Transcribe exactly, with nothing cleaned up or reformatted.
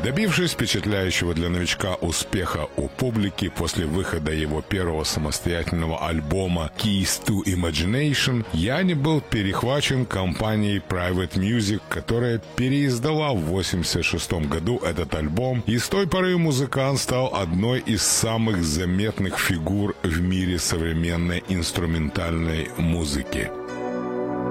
Добившись впечатляющего для новичка успеха у публики после выхода его первого самостоятельного альбома Keys to Imagination, Янни был перехвачен компанией Private Music, которая переиздала в восемьдесят шестом году этот альбом, и с той поры музыкант стал одной из самых заметных фигур в мире современной инструментальной музыки.